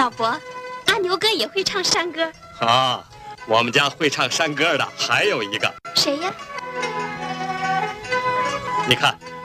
老伯，阿牛哥也会唱山歌啊。我们家会唱山歌的还有一个。 谁呀？ 你看，